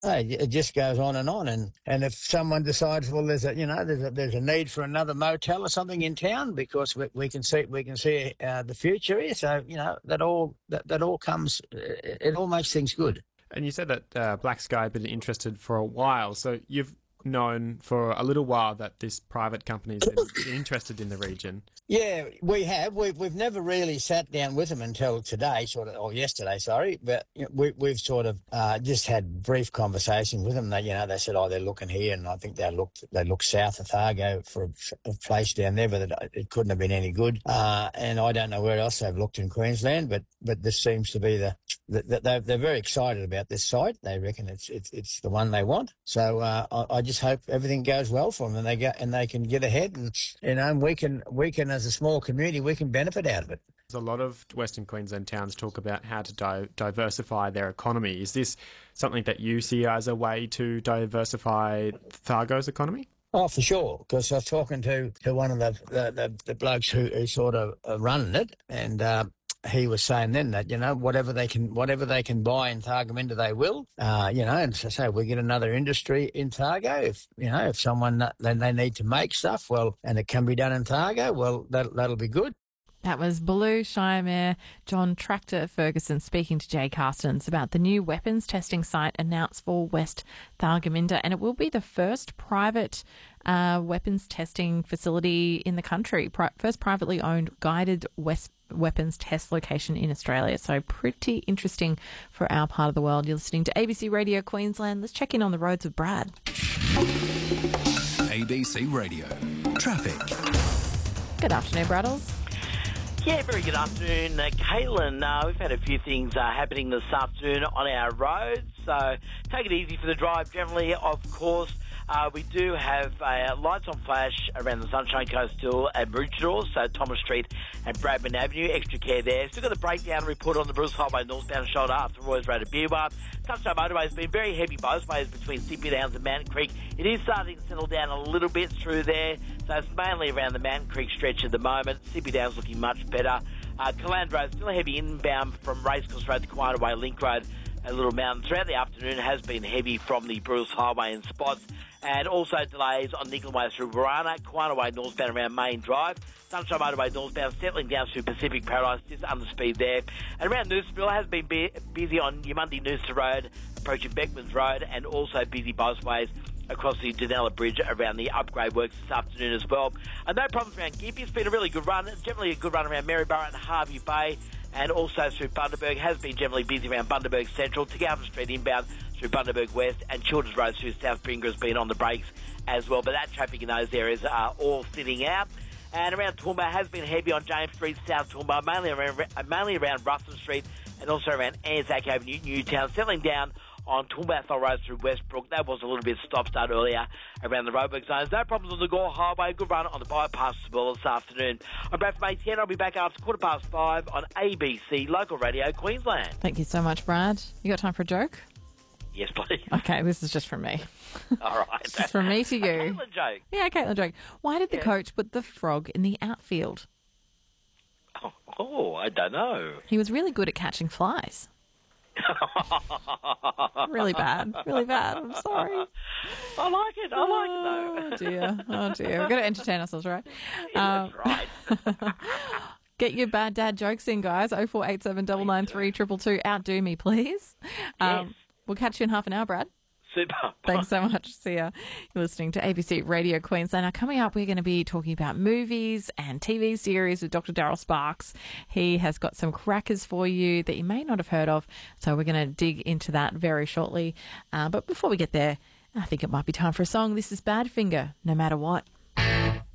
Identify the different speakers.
Speaker 1: It just goes on, and if someone decides, well, there's a need for another motel or something in town because we can see the future here. So that all comes. It all makes things good.
Speaker 2: And you said that Black Sky had been interested for a while, so you've known for a little while that this private company is interested in the region.
Speaker 1: Yeah, we have. We've never really sat down with them until today, or yesterday, sorry. But we've sort of just had brief conversation with them. They said, they're looking here, and I think they looked south of Thargo for a place down there, but it couldn't have been any good. And I don't know where else they've looked in Queensland, but this seems to be they're very excited about this site. They reckon it's the one they want. So I just hope everything goes well for them, and they can get ahead, and we can as a small community we can benefit out of it.
Speaker 2: There's a lot of Western Queensland towns talk about how to diversify their economy. Is this something that you see as a way to diversify Thargo's economy?
Speaker 1: Oh, for sure, because I was talking to one of the blokes who sort of running it, and he was saying then that whatever they can buy in Thargomindah they will, and so we get another industry in Thargo. If someone then they need to make stuff, well, and it can be done in Thargo, well, that'll be good.
Speaker 3: That was Baloo Shire Mayor John Tractor Ferguson speaking to Jay Carstens about the new weapons testing site announced for West Thargomindah, and it will be the first private weapons testing facility in the country, first privately owned guided weapons test location in Australia. So pretty interesting for our part of the world. You're listening to ABC Radio Queensland. Let's check in on the roads with Brad.
Speaker 4: ABC Radio Traffic.
Speaker 3: Good afternoon, Braddles.
Speaker 5: Yeah, very good afternoon, Caitlin. We've had a few things happening this afternoon on our roads, so take it easy for the drive. Generally, of course, we do have lights on flash around the Sunshine Coast still at Maroochydore, so Thomas Street and Bradman Avenue. Extra care there. Still got the breakdown report on the Bruce Highway northbound shoulder after Roy's Road at Beerwah. Sunshine Motorway has been very heavy both ways between Sippy Downs and Mountain Creek. It is starting to settle down a little bit through there, so it's mainly around the Mountain Creek stretch at the moment. Sippy Downs looking much better. Calandro still heavy inbound from Racecourse Road to Quieter Link Road and Little Mountain. Throughout the afternoon has been heavy from the Bruce Highway in spots. And also delays on Nicoll Way through Warana, Quieter Way northbound around Main Drive, Sunshine Motorway northbound settling down through Pacific Paradise, just under speed there. And around Noosaville has been busy on Yamundi Noosa Road, approaching Beckmans Road, and also busy both ways across the Dunella Bridge around the upgrade works this afternoon as well. And no problems around Gympie. It's been a really good run, generally a good run around Maryborough and Harvey Bay, and also through Bundaberg. Has been generally busy around Bundaberg Central, to Galvin Street inbound through Bundaberg West, and Childers Road through South Bringa has been on the brakes as well. But that traffic in those areas are all thinning out. And around Toowoomba has been heavy on James Street, South Toowoomba, mainly around Ruston Street and also around Anzac Avenue, Newtown, settling down on Toowoomba Road through Westbrook. That was a little bit stop-start earlier around the roadwork zones. No problems on the Gore Highway. Good run on the bypass as well this afternoon. I'm Brad from ATN. I'll be back after 5:15 on ABC Local Radio Queensland.
Speaker 3: Thank you so much, Brad. You got time for a joke?
Speaker 5: Yes, please.
Speaker 3: Okay, this is just from me.
Speaker 5: All right.
Speaker 3: This is from me to you.
Speaker 5: A Caitlin joke.
Speaker 3: Yeah, Caitlin joke. Why did the coach put the frog in the outfield?
Speaker 5: Oh, I don't know.
Speaker 3: He was really good at catching flies. Really bad. Really bad. I'm sorry.
Speaker 5: I like it though.
Speaker 3: Oh, dear. Oh, dear. We've got to entertain ourselves, right?
Speaker 5: Yeah, that's right.
Speaker 3: Get your bad dad jokes in, guys. 0487 993 222. Outdo me, please.
Speaker 5: Yes.
Speaker 3: We'll catch you in half an hour, Brad.
Speaker 5: Super.
Speaker 3: Thanks so much. See ya. You're listening to ABC Radio Queensland. Now, coming up, we're going to be talking about movies and TV series with Dr. Daryl Sparks. He has got some crackers for you that you may not have heard of, so we're going to dig into that very shortly. But before we get there, I think it might be time for a song. This is Badfinger, No Matter What.